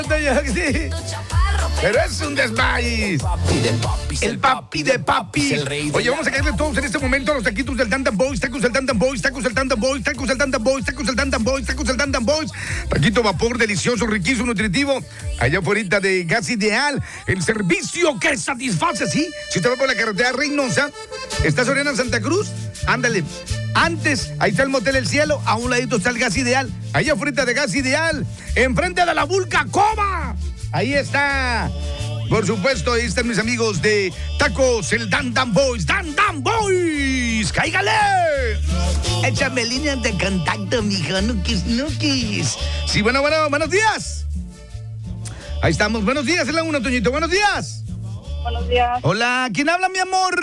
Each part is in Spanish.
Sí. Pero es un desmaíz. El papi de papis. Oye, vamos a caerle todos en este momento a los taquitos del Tantan Boys, tacos del Tantan Boys, tacos del Tantan Boys, tacos del Tantan Boys, tacos del Tantan Boys, tacos del Tantan Boys. Taquito vapor delicioso, riquísimo, nutritivo. Allá afuera de Gas Ideal. El servicio que satisface, ¿sí? Si usted va por la carretera Reynosa, está Soriana Santa Cruz, ándale. Antes, ahí está el Motel El Cielo, a un ladito está el Gas Ideal. Allá afuera de Gas Ideal, enfrente de la Vulca Coma. Ahí está. Por supuesto, ahí están mis amigos de Tacos, el Tantan Boys. ¡Tantan Boys! ¡Cáigale! Échame líneas de contacto, mijo. Nukis. Sí, bueno, buenos días. Ahí estamos. Buenos días, es la 1, Toñito. Buenos días. Buenos días. Hola, ¿quién habla, mi amor?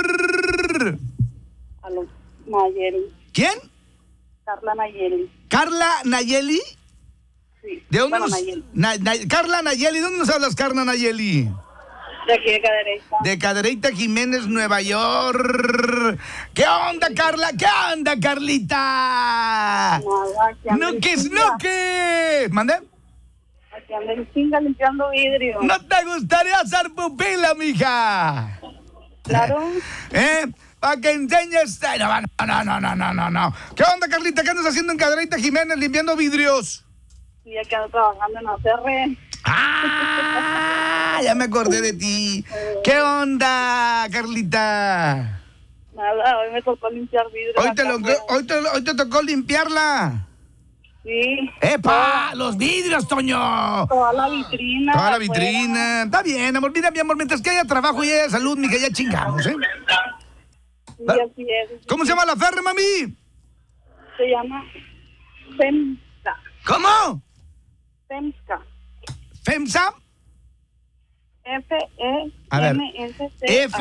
Aló, Nayeli. ¿Quién? Carla Nayeli. ¿Carla Nayeli? Sí. ¿De dónde Nayeli. Carla Nayeli, ¿dónde nos hablas, Carla Nayeli? De aquí de Cadereyta. De Cadereyta, Jiménez, Nueva York. ¿Qué onda, Carla? ¿Qué onda, Carlita? Nada, ¡Nuques! ¿Mande? Aquí anda en chinga limpiando vidrio. ¿No te gustaría hacer pupila, mija? Claro. Para que enseñes. No. ¿Qué onda, Carlita? ¿Qué andas haciendo en Cadereyta, Jiménez, limpiando vidrios? Sí, aquí ando trabajando en ACR. ¡Ah! Ya me acordé de ti. ¿Qué onda, Carlita? Nada, hoy me tocó limpiar vidrio. Hoy te tocó limpiarla. Sí. ¡Epa! ¡Los vidrios, Toño! Toda la vitrina. Toda la vitrina. Está bien, amor. Mira, mi amor, mientras que haya trabajo y haya salud, mija, ya chingamos, ¿eh? Sí, así es. ¿Cómo se llama la ferre, mami? Se llama FEMSA. ¿Cómo? FEMSA. ¿FEMSA? F-E-M-S-T-A.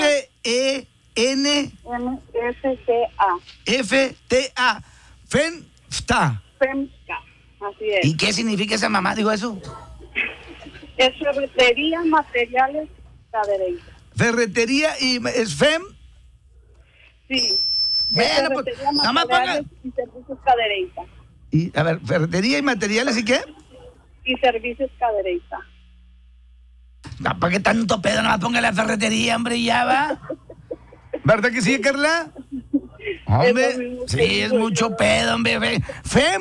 F-E-N... F-T-A. FEMSA. FEMSA. Así es. ¿Y qué significa esa mamá? ¿Digo eso? Es ferretería, materiales, Cadereyta. Ferretería y... ¿Es FEM? Sí. Bueno, pues, nada más ponga... Y servicios Cadereyta. Y, a ver, ferretería y materiales, ¿y qué? Y servicios Cadereyta. ¿Para qué tanto pedo? Nada más ponga la ferretería, hombre, y ya va. ¿Verdad que sí, Carla? Hombre, sí, es mucho pedo, hombre. FEM,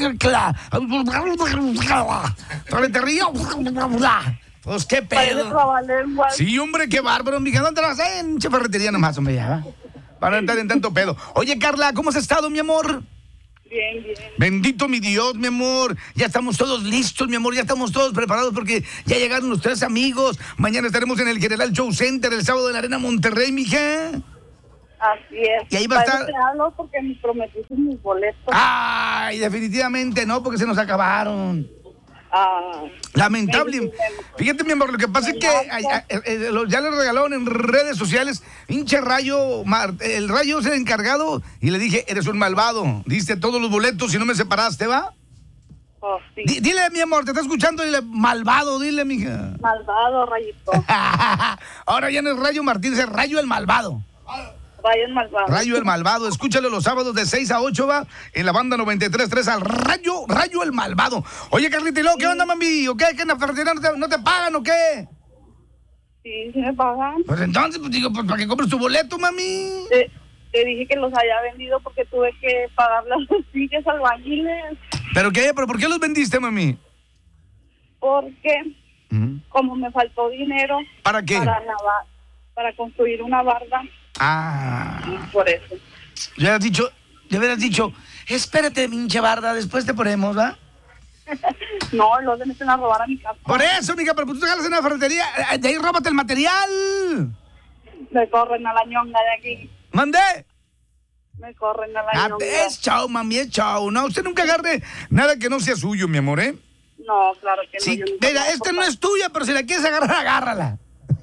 ferretería. Pues qué pedo. Sí, hombre, qué bárbaro, mija. ¿Dónde vas? En ferretería nomás, hombre, ya va. Para no entrar en tanto pedo. Oye, Carla, ¿cómo has estado, mi amor? Bien. Bendito mi Dios, mi amor. Ya estamos todos listos, mi amor. Ya estamos todos preparados porque ya llegaron los 3 amigos. Mañana estaremos en el General Show Center, el sábado en la Arena Monterrey, mija. Así es. Y ahí va a estar... Te hablo porque me prometiste mis boletos. Ay, definitivamente no, porque se nos acabaron. Lamentable. Fíjate, mi amor, lo que pasa es que ya le regalaron en redes sociales, hinche Rayo, el Rayo es el encargado, y le dije, eres un malvado, diste todos los boletos y no me separaste, ¿va? Oh, sí. Dile, mi amor, te está escuchando, dile, malvado, dile, mija. Malvado, Rayito. Ahora ya no es Rayo Martínez, es Rayo el Malvado. Rayo el Malvado. Rayo el Malvado, escúchalo los sábados de 6 a 8, va, en la banda 93.3 al Rayo el Malvado. Oye, Carlita, ¿y luego qué onda, mami? ¿O qué? ¿Que en la ferretería no te pagan o qué? Sí me pagan. Pues entonces, pues digo, pues para que compres tu boleto, mami. Te dije que los haya vendido porque tuve que pagar las sillas albañiles. ¿Pero qué? ¿Pero por qué los vendiste, mami? Porque como me faltó dinero. ¿Para qué? Para construir una barda. Por eso. Ya hubieras dicho, espérate, pinche barda, después te ponemos, ¿va? No, los de meten a robar a mi casa. Por eso, mija, pero tú te jalas en la ferretería, de ahí róbate el material. Me corren a la ñonga de aquí. ¿Mandé? Me corren a la ñonga. Es chao, mami, es chao. No, usted nunca agarre nada que no sea suyo, mi amor, ¿eh? No, claro que no. Sí, mira, no es tuya, pero si la quieres agarrar, agárrala.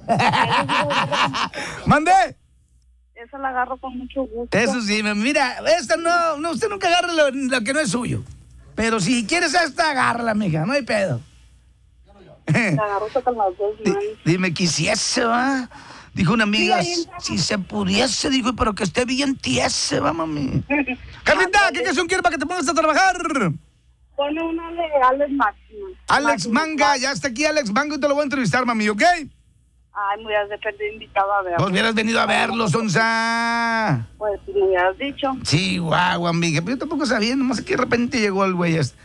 ¿Mandé? Esa la agarro con mucho gusto. Eso sí, mira, esta no, usted nunca agarra lo que no es suyo. Pero si quieres esta, agárrala, mija, no hay pedo. La agarro con las dos manos. Dime, quisiese, ¿va? Dijo una amiga, si se pudiese, dijo, pero que esté bien tiese, va, mami. Carlita, ¿qué canción quieres para que te pongas a trabajar? Pone una de Alex Máxima. Alex Manga, ya está aquí Alex Manga y te lo voy a entrevistar, mami, ¿ok? Ay, me hubieras de perder invitado a ver. Pues hubieras venido a verlo, Sonsa. Pues si me hubieras dicho. Sí, guau, amiga, pero yo tampoco sabía, nomás que de repente llegó el güey este.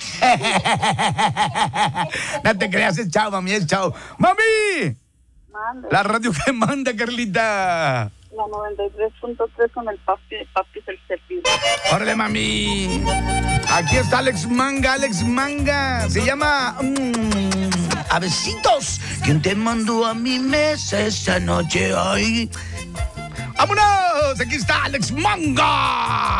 No te creas, es chao, mami, es chao. ¡Mami! Mande. La radio que manda, Carlita. La 93.3 con el papi es el servidor. Órale, mami. Aquí está Alex Manga. Se llama A Besitos. ¿Quién te mandó a mi mesa esa noche? Ay. ¡Vámonos! Aquí está Alex Manga.